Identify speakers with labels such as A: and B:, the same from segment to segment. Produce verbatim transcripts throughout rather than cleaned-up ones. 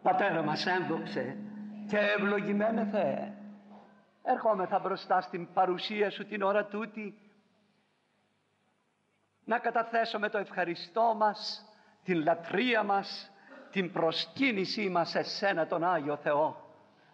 A: Πατέρα μας ένδοξε και ευλογημένε Θεέ, ερχόμεθα μπροστά στην παρουσία Σου την ώρα τούτη να καταθέσουμε το ευχαριστώ μας, την λατρεία μας, την προσκύνησή μας σε Σένα τον Άγιο Θεό.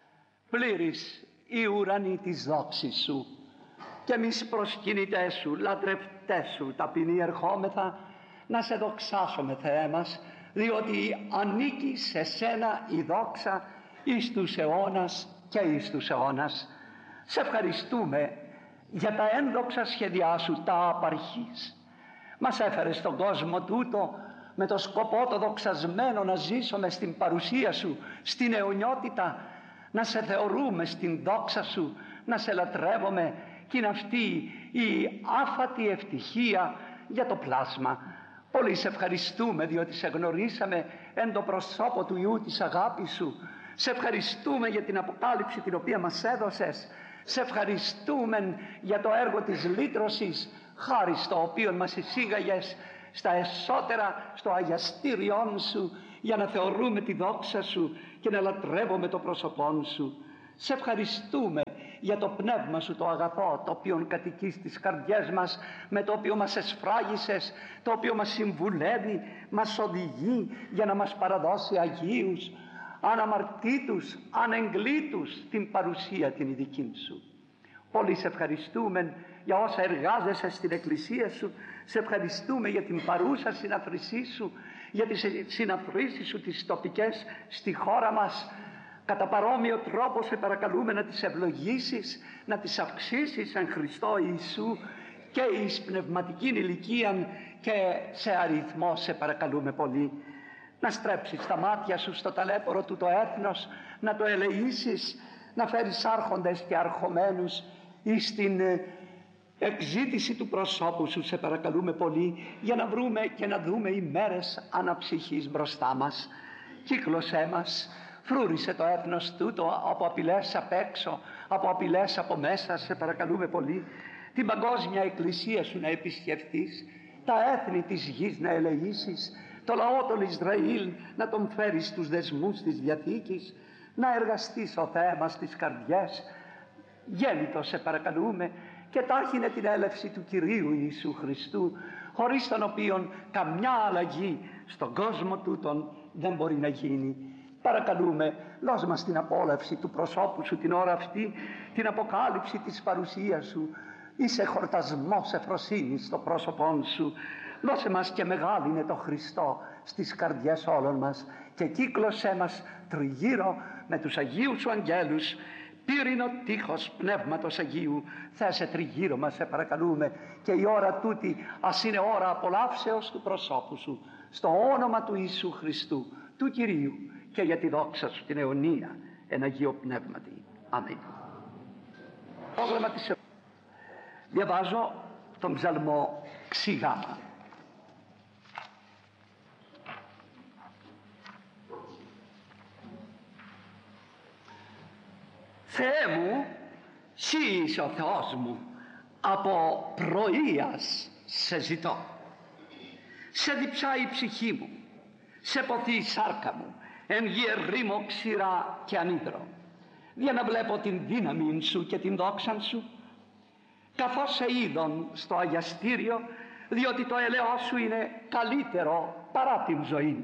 A: Πλήρης η ουρανή της δόξης Σου και εμείς προσκυνητές Σου, λατρευτές Σου, ταπεινοί ερχόμεθα να Σε δοξάσουμε Θεέ μας, διότι ανήκει σε Σένα η δόξα εις τους αιώνας και εις τους αιώνας. Σε ευχαριστούμε για τα ένδοξα σχέδιά Σου, τα απαρχής. Μας έφερε στον κόσμο τούτο με το σκοπό το δοξασμένο να ζήσουμε στην παρουσία Σου, στην αιωνιότητα, να Σε θεωρούμε στην δόξα Σου, να Σε λατρεύουμε, και είναι αυτή η άφατη ευτυχία για το πλάσμα. Πολύ Σε ευχαριστούμε διότι Σε γνωρίσαμε εν το προσώπο του Υιού της αγάπης Σου. Σε ευχαριστούμε για την αποκάλυψη την οποία μας έδωσες. Σε ευχαριστούμε για το έργο της λύτρωσης, χάρη στο οποίο μας εισήγαγες στα εσώτερα, στο αγιαστήριόν Σου, για να θεωρούμε τη δόξα Σου και να λατρεύουμε το πρόσωπόν Σου. Σε ευχαριστούμε για το πνεύμα Σου το αγαθό, το οποίο κατοικεί στις καρδιές μας, με το οποίο μας εσφράγισες, το οποίο μας συμβουλεύει, μας οδηγεί για να μας παραδώσει αγίους, αναμαρτήτους, ανεγκλήτους την παρουσία την ειδική Σου. Πολύ Σε ευχαριστούμε για όσα εργάζεσαι στην Εκκλησία Σου. Σε ευχαριστούμε για την παρούσα συναθρησή Σου, για τις συναθρήσεις Σου τις τοπικές στη χώρα μας. Κατά παρόμοιο τρόπο Σε παρακαλούμε να τις ευλογήσεις, να τις αυξήσεις εν Χριστώ Ιησού και εις πνευματική ηλικία και σε αριθμό. Σε παρακαλούμε πολύ να στρέψεις τα μάτια Σου στο ταλέπορο του το έθνος, να το ελεήσεις, να φέρεις άρχοντες και αρχομένους εις την εξήτηση του προσώπου Σου. Σε παρακαλούμε πολύ για να βρούμε και να δούμε ημέρες αναψυχής μπροστά μας. Κύκλωσέ μας, φρούρισε το έθνος τούτο από απειλές απ' έξω, από απειλές από μέσα. Σε παρακαλούμε πολύ την παγκόσμια Εκκλησία Σου να επισκεφθείς, τα έθνη της γης να ελεήσεις, το λαό των Ισραήλ να τον φέρεις στους δεσμούς της Διαθήκης, να εργαστείς ο Θεέ μας στις καρδιές. Γέννητο Σε παρακαλούμε και τάχινε την έλευση του Κυρίου Ιησού Χριστού, χωρίς τον οποίον καμιά αλλαγή στον κόσμο τούτον δεν μπορεί να γίνει. Παρακαλούμε, δώσ' μας την απόλαυση του προσώπου Σου την ώρα αυτή, την αποκάλυψη της παρουσίας Σου. Είσαι χορτασμός ευφροσύνης στο πρόσωπόν Σου. Δώσε μας και μεγάλυνε το Χριστό στις καρδιές όλων μας και κύκλωσέ μας τριγύρω με τους Αγίους Σου αγγέλους. Πύρινο τείχος Πνεύματος Αγίου θέσε τριγύρω μας, Σε παρακαλούμε, και η ώρα τούτη ας είναι ώρα απολαύσεως του προσώπου Σου, στο όνομα του Ιησού Χριστού, του Κυρίου, και για τη δόξα Σου την αιωνία εν Αγίο Πνεύματι. Αμήν. Πρόγραμμα της διαβάζω τον ψαλμό Ξηγάμα. Θεέ μου, Συ είσαι ο Θεός μου, από πρωίας Σε ζητώ. Σε διψάει η ψυχή μου, σε ποθεί η σάρκα μου, εν γη ερήμο ξηρά και ανίδρο, για να βλέπω την δύναμη Σου και την δόξαν Σου, καθώς σε είδον στο αγιαστήριο, διότι το ελαιό Σου είναι καλύτερο παρά την ζωή.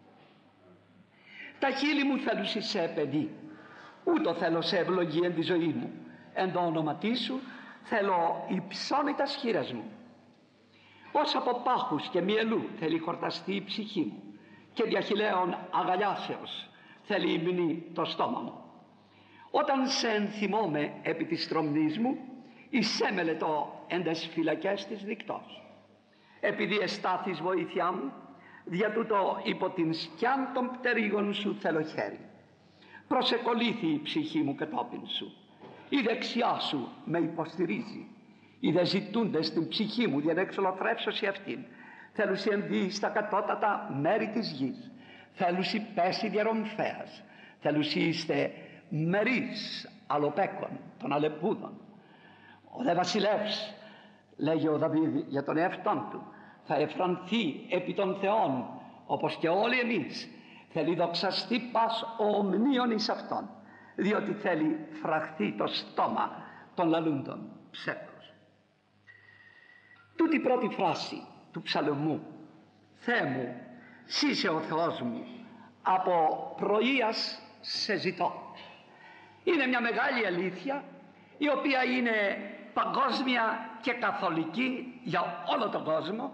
A: Τα χείλη μου θέλουν Σε παιδί, ούτω θέλω Σε ευλογή εν τη ζωή μου. Εν το όνοματί Σου θέλω υψώνει τα σχήρας μου. Ως από πάχους και μυελού θέλει χορταστεί η ψυχή μου, και διαχειλαίων αγαλιάσεως θέλει υμνεί το στόμα μου. Όταν Σε ενθυμώμαι επί της τρομνής μου, εισέ μελετώ εν τες φυλακές της δικτός. Επειδή εστάθης βοήθειά μου, δια τούτο υπό την σκιάν των πτερίγων Σου θέλω χέρι. Προσεκολήθη η ψυχή μου κατόπιν Σου, η δεξιά Σου με υποστηρίζει. Οι δε ζητούντες την ψυχή μου για να εξολοθρεύσω αυτήν, θέλουσι ενδύει στα κατώτατα μέρη της γης, θέλουσι πέσει διαρομφέας, θέλουσι είστε μερίς αλλοπέκων των αλεπούδων. Ο δε βασιλεύς, λέγει ο Δαβίδ για τον εαυτόν του, θα εφρανθεί επί των θεών, όπως και όλοι εμείς Θέλει δοξαστεί πας ο ομνίων εις αυτόν, διότι θέλει φραχθεί το στόμα των λαλούντων ψεύδος. Τούτη η πρώτη φράση του ψαλμού, «Θεέ μου, Συ είσαι ο Θεός μου, από πρωίας σε ζητώ», είναι μια μεγάλη αλήθεια, η οποία είναι παγκόσμια και καθολική για όλο τον κόσμο,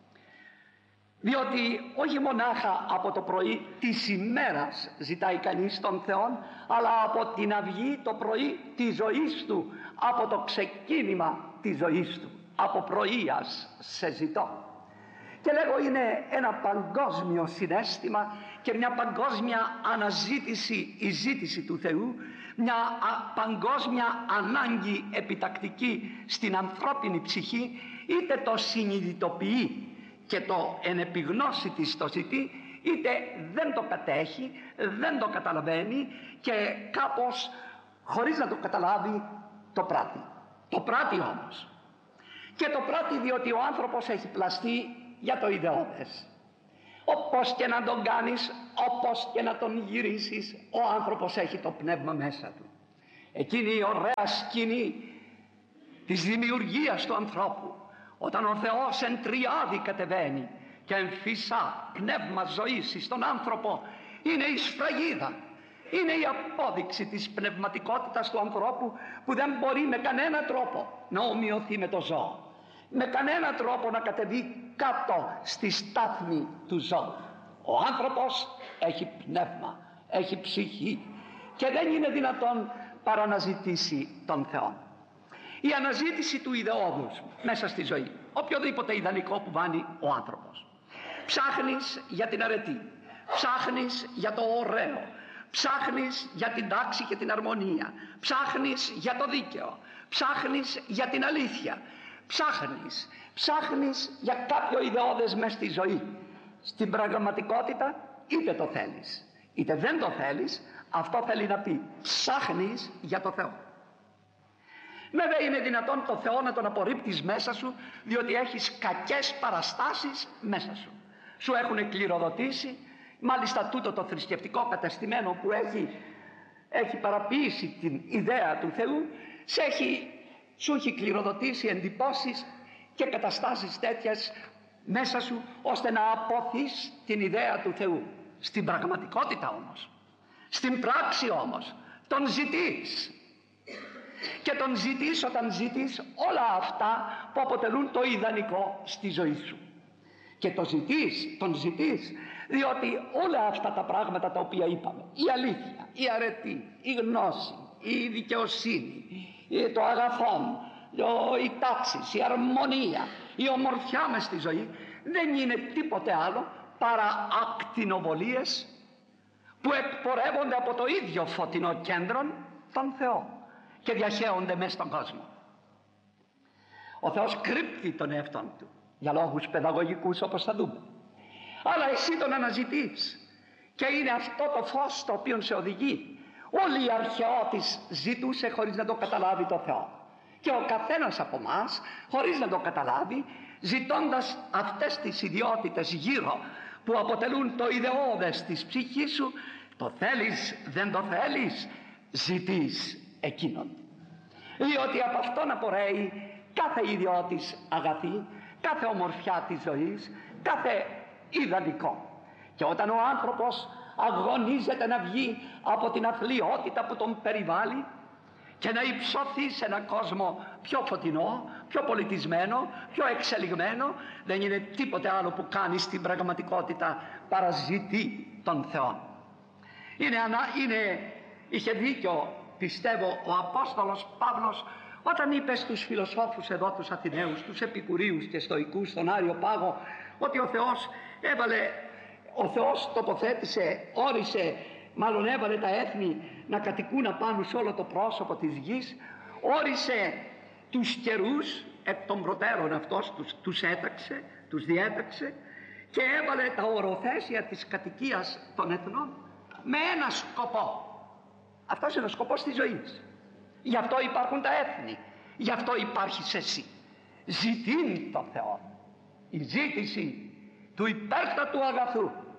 A: διότι όχι μονάχα από το πρωί της ημέρας ζητάει κανείς τον Θεόν, αλλά από την αυγή το πρωί της ζωής του, από το ξεκίνημα της ζωής του, από πρωίας σε ζητώ. Και λέγω, είναι ένα παγκόσμιο συναίσθημα και μια παγκόσμια αναζήτηση, η ζήτηση του Θεού, μια παγκόσμια ανάγκη επιτακτική στην ανθρώπινη ψυχή, είτε το συνειδητοποιεί και το εν επιγνώση της το ζητεί, είτε δεν το κατέχει, δεν το καταλαβαίνει και κάπως χωρίς να το καταλάβει το πράττει. Το πράττει όμως. Και το πράττει διότι ο άνθρωπος έχει πλαστεί για το ιδεώδες. Όπως και να τον κάνεις, όπως και να τον γυρίσεις, ο άνθρωπος έχει το πνεύμα μέσα του. Εκείνη η ωραία σκηνή της δημιουργίας του ανθρώπου, όταν ο Θεός εν τριάδι κατεβαίνει και εμφυσά πνεύμα ζωής στον άνθρωπο, είναι η σφραγίδα, είναι η απόδειξη της πνευματικότητας του ανθρώπου, που δεν μπορεί με κανένα τρόπο να ομοιωθεί με το ζώο, με κανένα τρόπο να κατεβεί κάτω στη στάθμη του ζώου. Ο άνθρωπος έχει πνεύμα, έχει ψυχή και δεν είναι δυνατόν παρά να ζητήσει τον Θεό. Η αναζήτηση του ιδεώδους μέσα στη ζωή, οποιοδήποτε ιδανικό που βάνει ο άνθρωπος. Ψάχνεις για την αρετή, ψάχνεις για το ωραίο, ψάχνεις για την τάξη και την αρμονία, ψάχνεις για το δίκαιο, ψάχνεις για την αλήθεια, ψάχνεις, ψάχνεις για κάποιο ιδεώδες μες στη ζωή. Στην πραγματικότητα είτε το θέλεις είτε δεν το θέλεις, αυτό θέλει να πει ψάχνεις για το Θεό. Βέβαια είναι δυνατόν το Θεό να τον απορρίπτεις μέσα σου, διότι έχεις κακές παραστάσεις μέσα σου. Σου έχουν κληροδοτήσει, μάλιστα τούτο το θρησκευτικό κατεστημένο που έχει, έχει παραποίησει την ιδέα του Θεού, σε έχει, σου έχει κληροδοτήσει εντυπώσεις και καταστάσεις τέτοιες μέσα σου, ώστε να αποθείς την ιδέα του Θεού. Στην πραγματικότητα όμως, στην πράξη όμως, τον ζητείς. Και τον ζητείς όταν ζητείς όλα αυτά που αποτελούν το ιδανικό στη ζωή σου. Και το ζητείς, τον ζητείς, διότι όλα αυτά τα πράγματα τα οποία είπαμε, η αλήθεια, η αρετή, η γνώση, η δικαιοσύνη, το αγαθόν, η τάξη, η αρμονία, η ομορφιά μες στη ζωή, δεν είναι τίποτε άλλο παρά ακτινοβολίες που εκπορεύονται από το ίδιο φωτεινό κέντρο, τον Θεό, και διαχέονται μέσα στον κόσμο. Ο Θεός κρύπτει τον εαυτόν του για λόγους παιδαγωγικούς, όπως θα δούμε, αλλά εσύ τον αναζητείς και είναι αυτό το φως το οποίο σε οδηγεί. Όλη η αρχαιότης ζητούσε χωρίς να το καταλάβει το Θεό, και ο καθένας από εμάς χωρίς να το καταλάβει, ζητώντας αυτές τις ιδιότητες γύρω που αποτελούν το ιδεώδες της ψυχής σου, το θέλεις, δεν το θέλεις, ζητείς εκείνον, διότι από αυτόν απορρέει κάθε ιδιώτης αγαθή, κάθε ομορφιά της ζωής, κάθε ιδανικό. Και όταν ο άνθρωπος αγωνίζεται να βγει από την αθλιότητα που τον περιβάλλει και να υψωθεί σε έναν κόσμο πιο φωτεινό, πιο πολιτισμένο, πιο εξελιγμένο, δεν είναι τίποτε άλλο που κάνει στην πραγματικότητα παρά ζητεί τον Θεό. Είναι, είναι, είχε δίκιο, πιστεύω, ο Απόστολος Παύλος όταν είπε στους φιλοσόφους εδώ, τους Αθηναίους, τους Επικουρίους και Στοικούς στον Άριο Πάγο, ότι ο Θεός έβαλε, ο Θεός τοποθέτησε, όρισε, μάλλον έβαλε τα έθνη να κατοικούν απάνω σε όλο το πρόσωπο της γης, όρισε τους καιρούς εκ των προτέρων αυτός, τους, τους έταξε, τους διέταξε και έβαλε τα οροθέσια της κατοικίας των εθνών με ένα σκοπό. Αυτός είναι ο σκοπός της ζωής. Γι' αυτό υπάρχουν τα έθνη, γι' αυτό υπάρχεις εσύ. Ζητήν τον Θεό. Η ζήτηση του υπέρτατου αγαθού,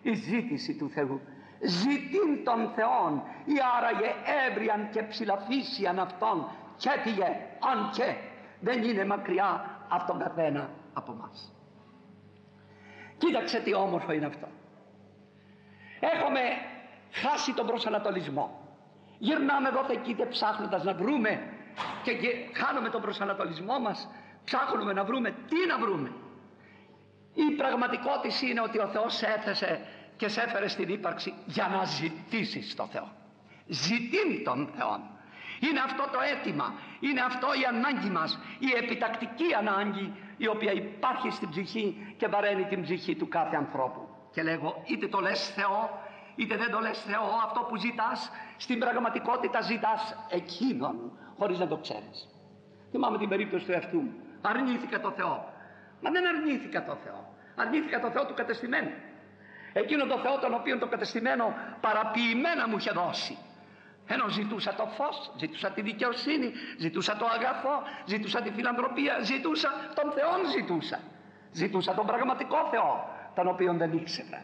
A: η ζήτηση του Θεού. Ζητήν των Θεών, ή άραγε έβριαν και ψηλαφίσιαν αυτόν και έφυγε, αν και δεν είναι μακριά από τον καθένα από μας. Κοίταξε τι όμορφο είναι αυτό. Έχουμε χάσει τον προσανατολισμό. Γυρνάμε εδώ και ψάχνοντας να βρούμε και χάνουμε τον προσανατολισμό μας. Ψάχνουμε να βρούμε τι να βρούμε. Η πραγματικότητα είναι ότι ο Θεός σε έθεσε και σε έφερε στην ύπαρξη για να ζητήσεις το Θεό. Ζητήν τον Θεό. Είναι αυτό το αίτημα, είναι αυτό η ανάγκη μας, η επιτακτική ανάγκη η οποία υπάρχει στην ψυχή και βαραίνει την ψυχή του κάθε ανθρώπου. Και λέγω, είτε το λες Θεό είτε δεν το λες Θεό, αυτό που ζητάς στην πραγματικότητα ζητάς εκείνον χωρίς να το ξέρεις. Θυμάμαι την περίπτωση του εαυτού μου. Αρνήθηκα το Θεό. Μα δεν αρνήθηκα το Θεό. Αρνήθηκα το Θεό του κατεστημένου. Εκείνο το Θεό τον οποίο το κατεστημένο παραποιημένα μου είχε δώσει. Ενώ ζητούσα το φως, ζητούσα τη δικαιοσύνη, ζητούσα το αγαθό, ζητούσα τη φιλανθρωπία, ζητούσα τον Θεό, ζητούσα. Ζητούσα τον πραγματικό Θεό, τον οποίο δεν ήξερα.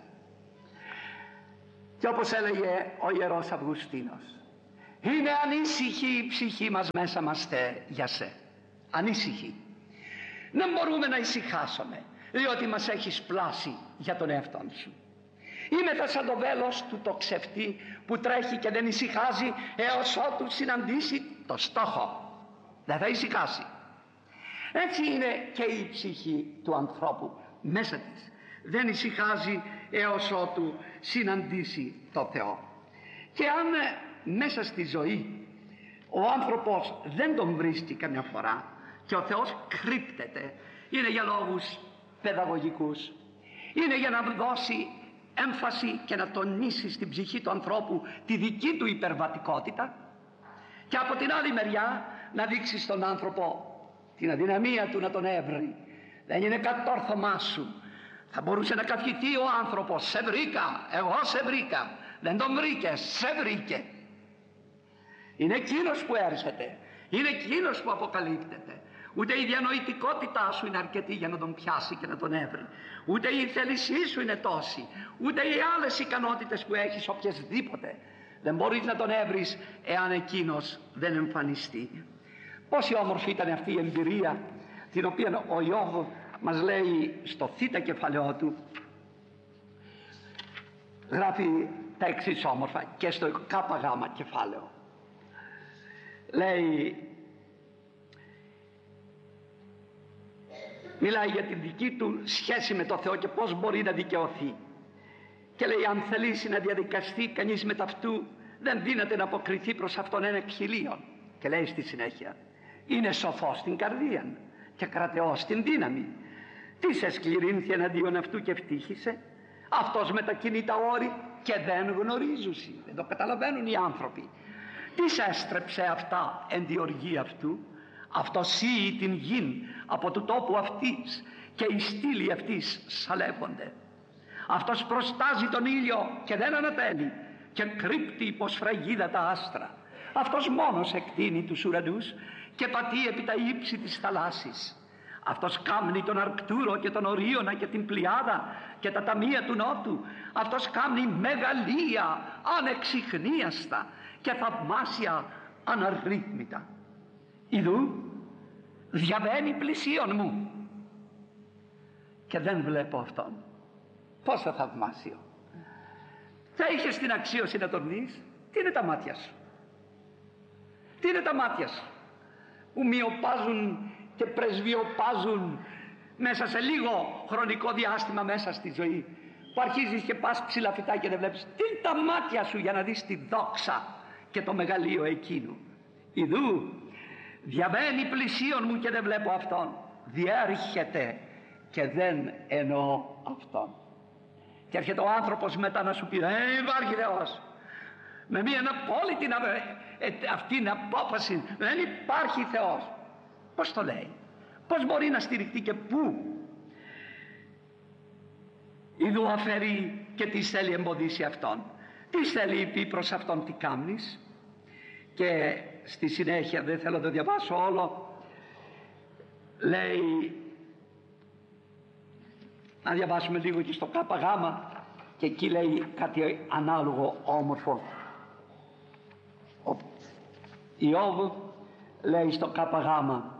A: Και όπως έλεγε ο Ιερός Αυγουστίνος, είναι ανήσυχη η ψυχή μας μέσα μας, Θεέ, για σε. Ανήσυχη. Δεν μπορούμε να ησυχάσουμε, διότι μας έχεις πλάσει για τον εαυτό σου. Είμαι σαν το βέλος του το ξεφτή που τρέχει και δεν ησυχάζει έως ότου συναντήσει το στόχο. Δεν θα ησυχάσει. Έτσι είναι και η ψυχή του ανθρώπου μέσα της. Δεν ησυχάζει έως ότου συναντήσει το Θεό. Και αν μέσα στη ζωή ο άνθρωπος δεν τον βρίσκει καμιά φορά και ο Θεός κρύπτεται, είναι για λόγους παιδαγωγικούς, είναι για να δώσει έμφαση και να τονίσει στην ψυχή του ανθρώπου τη δική του υπερβατικότητα, και από την άλλη μεριά να δείξει στον άνθρωπο την αδυναμία του να τον έβρει. Δεν είναι κατόρθωμά σου. Θα μπορούσε να καυχηθεί ο άνθρωπος. Σε βρήκα, εγώ σε βρήκα. Δεν τον βρήκες, σε βρήκε. Είναι εκείνος που έρχεται, είναι εκείνος που αποκαλύπτεται. Ούτε η διανοητικότητά σου είναι αρκετή για να τον πιάσει και να τον έβρει. Ούτε η θέλησή σου είναι τόση. Ούτε οι άλλες ικανότητες που έχεις, οποιασδήποτε. Δεν μπορείς να τον έβρεις εάν εκείνος δεν εμφανιστεί. Πόση όμορφη ήταν αυτή η εμπειρία, την οποία ο Ιώβ μας λέει στο θήτα κεφαλαιό του. Γράφει τα εξής όμορφα και στο κάπα γάμα κεφάλαιο. Λέει, μιλάει για την δική του σχέση με το Θεό και πώς μπορεί να δικαιωθεί. Και λέει, αν θελήσει να διαδικαστεί κανείς με ταυτού, δεν δύναται να αποκριθεί προς αυτόν ένα εκχυλίον. Και λέει στη συνέχεια, είναι σοφός στην καρδία και κρατεός στην δύναμη. Τι σε σκληρύνθη εναντίον αυτού και ευτύχησε? Αυτός μετακινεί τα όρη και δεν γνωρίζουσι. Δεν το καταλαβαίνουν οι άνθρωποι. Τι σε έστρεψε αυτά εν τη οργή αυτού? Αυτό σύει την γην από του τόπου αυτής και οι στήλοι αυτής σαλεύονται. Αυτός προστάζει τον ήλιο και δεν ανατέλει και κρύπτει υπό σφραγίδα τα άστρα. Αυτός μόνος εκτείνει τους ουρανούς και πατεί επί τα ύψη της θαλάσσης. Αυτός κάμνει τον Αρκτούρο και τον Ορίωνα και την Πλειάδα και τα ταμεία του Νότου. Αυτός κάμνει μεγαλεία ανεξιχνίαστα και θαυμάσια αναρρύθμιτα. Ιδού διαβαίνει πλησίον μου και δεν βλέπω αυτόν. Πόσο θαυμάσιο. Θα είχες την αξίωση να τον δεις? Τι είναι τα μάτια σου? Τι είναι τα μάτια σου που μειοπάζουν και πρεσβειοπάζουν μέσα σε λίγο χρονικό διάστημα μέσα στη ζωή, που αρχίζεις και πας ψηλαφιτά και δεν βλέπεις? Τι είναι τα μάτια σου για να δεις τη δόξα και το μεγαλείο εκείνου? Ιδού διαβαίνει πλησίον μου και δεν βλέπω αυτόν. Διέρχεται και δεν εννοώ αυτόν. Και έρχεται ο άνθρωπος μετά να σου πει, δεν υπάρχει Θεός. Με μια απόλυτη αυτή την απόφαση, δεν υπάρχει Θεός. Πώς το λέει? Πώς μπορεί να στηριχτεί και πού? Ιδού αφαιρεί και τι θέλει εμποδίσει αυτόν. Τι θέλει πει προς αυτόν, τι κάμνεις? Και στη συνέχεια, δεν θέλω να το διαβάσω όλο, λέει, να διαβάσουμε λίγο και στο ΚΓ, Και εκεί λέει κάτι ανάλογο όμορφο. Ο Ιώβ λέει στο ΚΓ,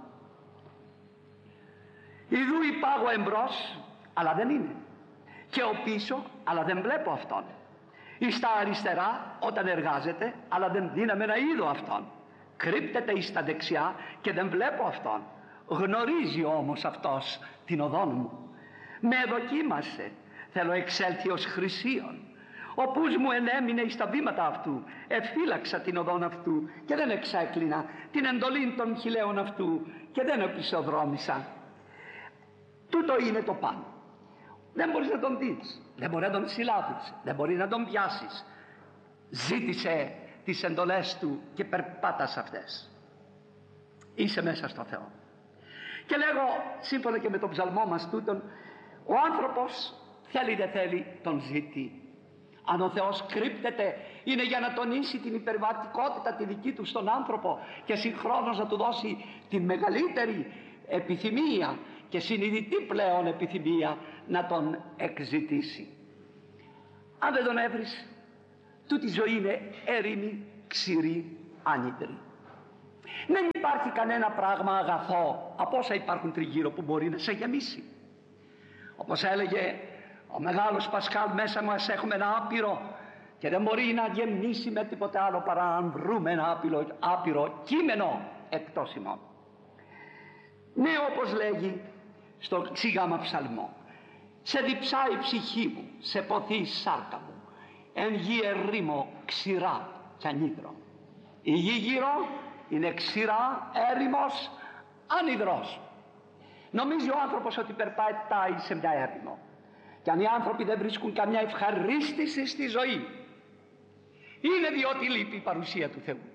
A: ιδού υπάγω εμπρός, αλλά δεν είναι, και ο πίσω, αλλά δεν βλέπω αυτόν. Εις τα αριστερά όταν εργάζεται, αλλά δεν δύναμαι να είδω αυτόν. Κρύπτεται εις τα δεξιά και δεν βλέπω αυτόν. Γνωρίζει όμως αυτός την οδόν μου. Με δοκίμασε, θέλω εξέλθει ως χρυσίον. Ο πούς μου ενέμεινε εις τα βήματα αυτού, εφύλαξα την οδόν αυτού και δεν εξέκλεινα την εντολή των χιλέων αυτού και δεν επισοδρόμησα. Τούτο είναι το πάνω. Δεν μπορείς να τον δεις, δεν μπορεί να τον συλλάβεις, δεν μπορεί να τον πιάσεις. Ζήτησε τις εντολές του και περπάτα σε αυτές. Είσαι μέσα στο Θεό. Και λέγω, σύμφωνα και με τον ψαλμό μας τούτον, ο άνθρωπος θέλει δεν θέλει τον ζητεί. Αν ο Θεός κρύπτεται, είναι για να τονίσει την υπερβατικότητα τη δική του στον άνθρωπο και συγχρόνως να του δώσει την μεγαλύτερη επιθυμία και συνειδητή πλέον επιθυμία να τον εκζητήσει. Αν δεν τον έβρεις, τούτη ζωή είναι έρημη, ξηρή, άνυδρη. Δεν υπάρχει κανένα πράγμα αγαθό από όσα υπάρχουν τριγύρω που μπορεί να σε γεμίσει. Όπως έλεγε ο μεγάλος Πασκάλ, μέσα μας έχουμε ένα άπειρο και δεν μπορεί να γεμίσει με τίποτε άλλο παρά αν βρούμε ένα άπειρο, άπειρο κείμενο εκτός ημών. Ναι, όπως λέγει στο ΚΓ ψαλμό, σε διψάει η ψυχή μου, σε ποθεί η σάρκα μου, εν γη ερήμο ξηρά κι ανύδρο. Η γη γύρω είναι ξηρά, έρημος, ανυδρός. Νομίζει ο άνθρωπος ότι περπατάει σε μια έρημο. Και αν οι άνθρωποι δεν βρίσκουν καμιά ευχαρίστηση στη ζωή, είναι διότι λείπει η παρουσία του Θεού.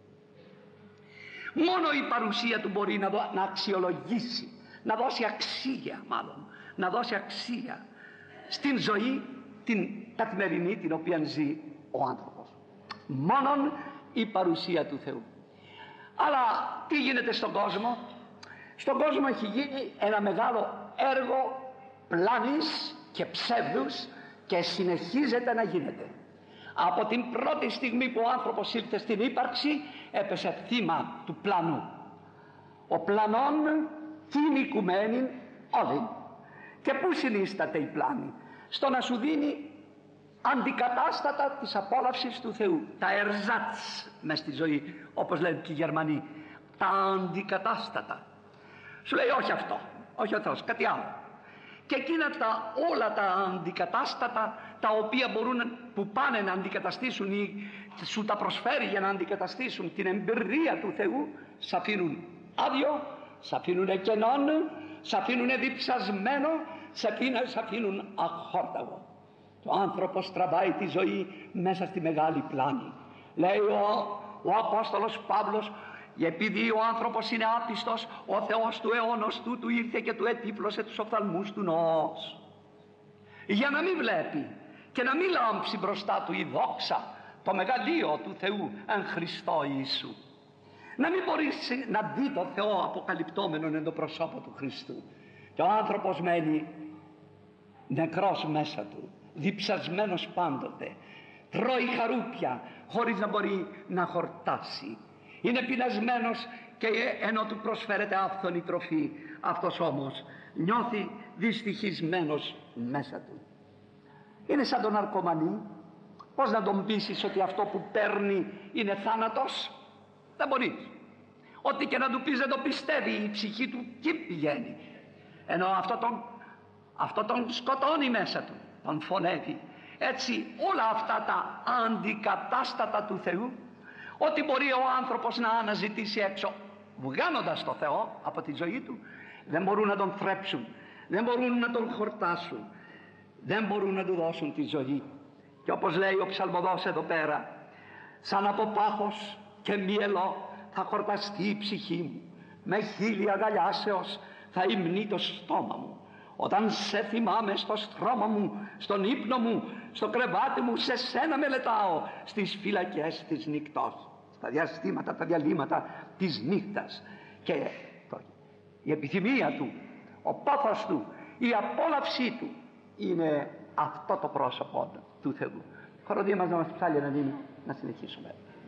A: Μόνο η παρουσία του μπορεί να, δω, να αξιολογήσει, να δώσει αξία μάλλον, να δώσει αξία στην ζωή την καθημερινή την οποία ζει ο άνθρωπος. Μόνον η παρουσία του Θεού. Αλλά τι γίνεται στον κόσμο? Στον κόσμο έχει γίνει ένα μεγάλο έργο πλάνης και ψεύδους και συνεχίζεται να γίνεται. Από την πρώτη στιγμή που ο άνθρωπος ήρθε στην ύπαρξη έπεσε θύμα του πλανού. Ο πλανών την οικουμένη όλη. Και πού συνίσταται η πλάνη? Στο να σου δίνει αντικατάστατα της απόλαυσης του Θεού. Τα ερζάτς μες στη ζωή, όπως λένε και οι Γερμανοί. Τα αντικατάστατα. Σου λέει όχι αυτό, όχι ο Θεός, κάτι άλλο. Και εκείνα τα, όλα τα αντικατάστατα τα οποία μπορούν, που πάνε να αντικαταστήσουν ή σου τα προσφέρει για να αντικαταστήσουν την εμπειρία του Θεού, σ' αφήνουν άδειο, σ' αφήνουν κενόν, σ' αφήνουν διψασμένο, σ' αφήνουν αχόρταγο. Ο άνθρωπος τραβάει τη ζωή μέσα στη μεγάλη πλάνη. Λέει ο, ο Απόστολος Παύλος, επειδή ο άνθρωπος είναι άπιστος, ο Θεός του αιώνος τούτου ήρθε και του ετύπλωσε τους οφθαλμούς του νόος, για να μην βλέπει και να μην λάμψει μπροστά του η δόξα, το μεγαλείο του Θεού εν Χριστώ Ιησού. Να μην μπορεί να δει το Θεό αποκαλυπτόμενον εν το προσώπο του Χριστού. Και ο άνθρωπος μένει νεκρός μέσα του, διψασμένος πάντοτε, τρώει χαρούπια χωρίς να μπορεί να χορτάσει. Είναι πεινασμένος και ενώ του προσφέρεται άφθονη τροφή, αυτός όμως νιώθει δυστυχισμένος μέσα του. Είναι σαν τον ναρκωμανή. Πώς να τον πείσεις ότι αυτό που παίρνει είναι θάνατος? Δεν μπορείς. Ό,τι και να του πεις δεν το πιστεύει, η ψυχή του εκεί πηγαίνει. Ενώ αυτό τον, αυτό τον σκοτώνει μέσα του, τον φωνεύει. Έτσι όλα αυτά τα αντικατάστατα του Θεού, ό,τι μπορεί ο άνθρωπος να αναζητήσει έξω βγάνοντας το Θεό από τη ζωή του, δεν μπορούν να τον θρέψουν, δεν μπορούν να τον χορτάσουν, δεν μπορούν να του δώσουν τη ζωή. Και όπως λέει ο ψαλμοδός εδώ πέρα, σαν από πάχος και μυελό θα χορταστεί η ψυχή μου, με χείλη αγκαλιάσεως θα υμνεί το στόμα μου. Όταν σε θυμάμαι στο στρώμα μου, στον ύπνο μου, στο κρεβάτι μου, σε σένα μελετάω στις φυλακές της νύκτος, στα διαστήματα, τα διαλύματα της νύχτας. Και το, η επιθυμία του, ο πάθος του, η απόλαυσή του είναι αυτό το πρόσωπο του Θεού. Χοροδία μας να μας ψάλει να δίνει, να συνεχίσουμε.